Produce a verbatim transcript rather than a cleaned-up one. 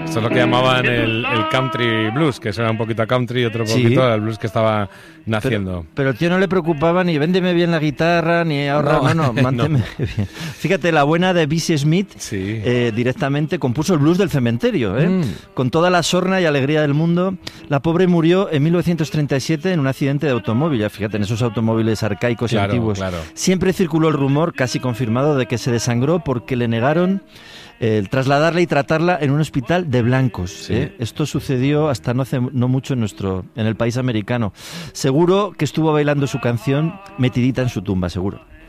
Esto es lo que llamaban el, el country blues, que eso era un poquito country y otro poquito Sí. el blues que estaba naciendo. Pero, pero al tío no le preocupaba ni véndeme bien la guitarra, ni ahorra, no, no, no manténme no. bien. Fíjate, la buena de Bessie Smith Sí. eh, directamente compuso el blues del cementerio, ¿eh? Mm. Con toda la sorna y alegría del mundo. La pobre murió en mil novecientos treinta y siete en un accidente de automóvil. Ya fíjate, en esos automóviles arcaicos Claro, y antiguos. claro. Siempre circuló el rumor, casi confirmado, de que se desangró porque le negaron el trasladarla y tratarla en un hospital de blancos. Sí. ¿eh? Esto sucedió hasta no hace no mucho en nuestro en el país americano. Seguro que estuvo bailando su canción metidita en su tumba, seguro.